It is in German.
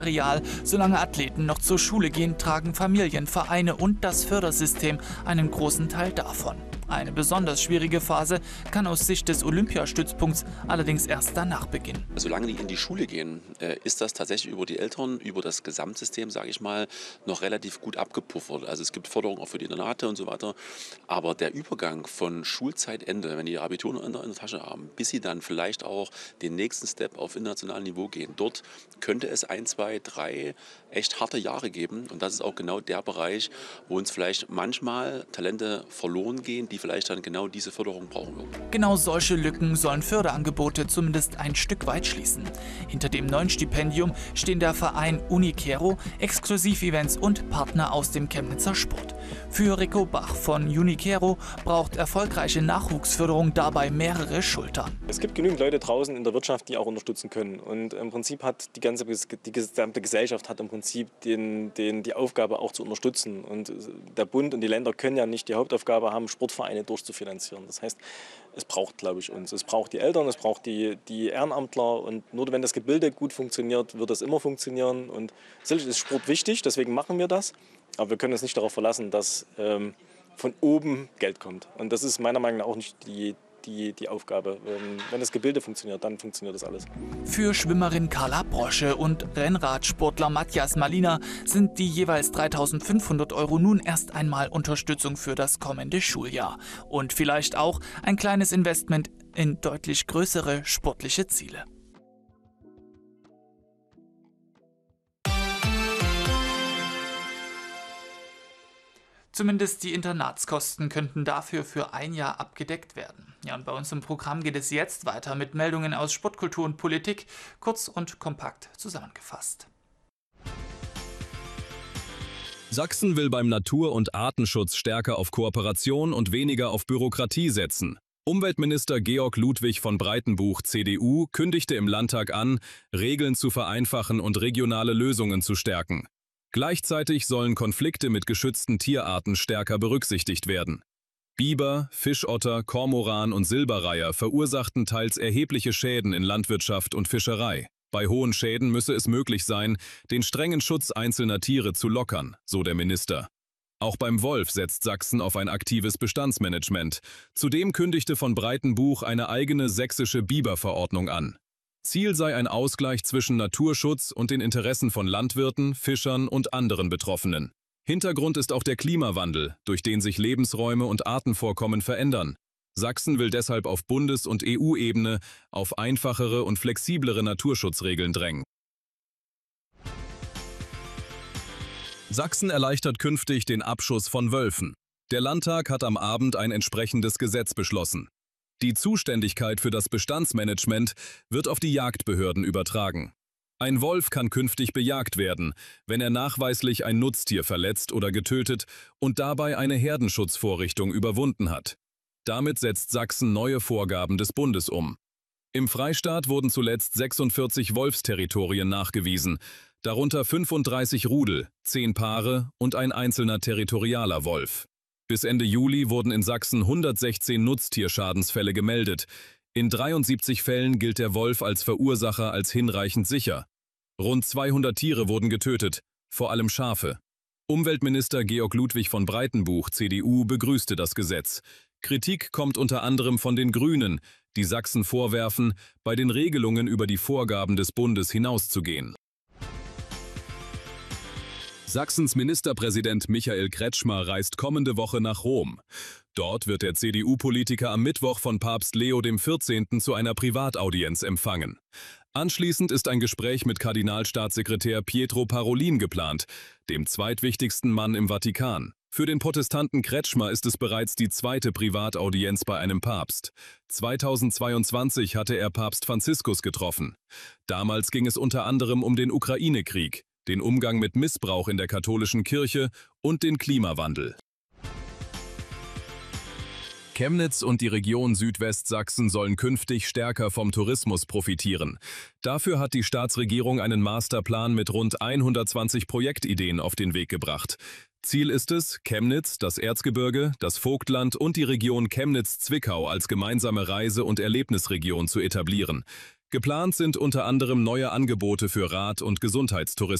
Real, solange Athleten noch zur Schule gehen, tragen Familien, Vereine und das Fördersystem einen großen Teil davon. Eine besonders schwierige Phase kann aus Sicht des Olympiastützpunkts allerdings erst danach beginnen. Solange die in die Schule gehen, ist das tatsächlich über die Eltern, über das Gesamtsystem, sage ich mal, noch relativ gut abgepuffert. Also es gibt Förderung auch für die Internate und so weiter. Aber der Übergang von Schulzeitende, wenn die ihr Abitur noch in der Tasche haben, bis sie dann vielleicht auch den nächsten Step auf internationalem Niveau gehen, dort könnte es 1, 2, 3 echt harte Jahre geben. Und das ist auch genau der Bereich, wo uns vielleicht manchmal Talente verloren gehen, die vielleicht dann genau diese Förderung brauchen würden. Genau solche Lücken sollen Förderangebote zumindest ein Stück weit schließen. Hinter dem neuen Stipendium stehen der Verein Unikero, Exklusivevents und Partner aus dem Chemnitzer Sport. Für Rico Bach von Unikero braucht erfolgreiche Nachwuchsförderung dabei mehrere Schultern. Es gibt genügend Leute draußen in der Wirtschaft, die auch unterstützen können. Und im Prinzip hat die gesamte Gesellschaft hat im Prinzip die Aufgabe auch zu unterstützen. Und der Bund und die Länder können ja nicht die Hauptaufgabe haben, Sportvereine durchzufinanzieren. Das heißt, es braucht, glaube ich, uns. Es braucht die Eltern, es braucht die Ehrenamtler. Und nur wenn das Gebilde gut funktioniert, wird das immer funktionieren. Und sicherlich ist Sport wichtig, deswegen machen wir das. Aber wir können uns nicht darauf verlassen, dass von oben Geld kommt. Und das ist meiner Meinung nach auch nicht die Aufgabe. Wenn das Gebilde funktioniert, dann funktioniert das alles. Für Schwimmerin Carla Brosche und Rennradsportler Matthias Malina sind die jeweils 3.500 € nun erst einmal Unterstützung für das kommende Schuljahr. Und vielleicht auch ein kleines Investment in deutlich größere sportliche Ziele. Zumindest die Internatskosten könnten dafür für ein Jahr abgedeckt werden. Ja, und bei uns im Programm geht es jetzt weiter mit Meldungen aus Sport, Kultur und Politik, kurz und kompakt zusammengefasst. Sachsen will beim Natur- und Artenschutz stärker auf Kooperation und weniger auf Bürokratie setzen. Umweltminister Georg Ludwig von Breitenbuch, CDU, kündigte im Landtag an, Regeln zu vereinfachen und regionale Lösungen zu stärken. Gleichzeitig sollen Konflikte mit geschützten Tierarten stärker berücksichtigt werden. Biber, Fischotter, Kormoran und Silberreiher verursachten teils erhebliche Schäden in Landwirtschaft und Fischerei. Bei hohen Schäden müsse es möglich sein, den strengen Schutz einzelner Tiere zu lockern, so der Minister. Auch beim Wolf setzt Sachsen auf ein aktives Bestandsmanagement. Zudem kündigte von Breitenbuch eine eigene sächsische Biberverordnung an. Ziel sei ein Ausgleich zwischen Naturschutz und den Interessen von Landwirten, Fischern und anderen Betroffenen. Hintergrund ist auch der Klimawandel, durch den sich Lebensräume und Artenvorkommen verändern. Sachsen will deshalb auf Bundes- und EU-Ebene auf einfachere und flexiblere Naturschutzregeln drängen. Sachsen erleichtert künftig den Abschuss von Wölfen. Der Landtag hat am Abend ein entsprechendes Gesetz beschlossen. Die Zuständigkeit für das Bestandsmanagement wird auf die Jagdbehörden übertragen. Ein Wolf kann künftig bejagt werden, wenn er nachweislich ein Nutztier verletzt oder getötet und dabei eine Herdenschutzvorrichtung überwunden hat. Damit setzt Sachsen neue Vorgaben des Bundes um. Im Freistaat wurden zuletzt 46 Wolfsterritorien nachgewiesen, darunter 35 Rudel, 10 Paare und ein einzelner territorialer Wolf. Bis Ende Juli wurden in Sachsen 116 Nutztierschadensfälle gemeldet. In 73 Fällen gilt der Wolf als Verursacher als hinreichend sicher. Rund 200 Tiere wurden getötet, vor allem Schafe. Umweltminister Georg Ludwig von Breitenbuch, CDU, begrüßte das Gesetz. Kritik kommt unter anderem von den Grünen, die Sachsen vorwerfen, bei den Regelungen über die Vorgaben des Bundes hinauszugehen. Sachsens Ministerpräsident Michael Kretschmer reist kommende Woche nach Rom. Dort wird der CDU-Politiker am Mittwoch von Papst Leo XIV. Zu einer Privataudienz empfangen. Anschließend ist ein Gespräch mit Kardinalstaatssekretär Pietro Parolin geplant, dem zweitwichtigsten Mann im Vatikan. Für den Protestanten Kretschmer ist es bereits die zweite Privataudienz bei einem Papst. 2022 hatte er Papst Franziskus getroffen. Damals ging es unter anderem um den Ukraine-Krieg, den Umgang mit Missbrauch in der katholischen Kirche und den Klimawandel. Chemnitz und die Region Südwestsachsen sollen künftig stärker vom Tourismus profitieren. Dafür hat die Staatsregierung einen Masterplan mit rund 120 Projektideen auf den Weg gebracht. Ziel ist es, Chemnitz, das Erzgebirge, das Vogtland und die Region Chemnitz-Zwickau als gemeinsame Reise- und Erlebnisregion zu etablieren. Geplant sind unter anderem neue Angebote für Rad- und Gesundheitstourismus.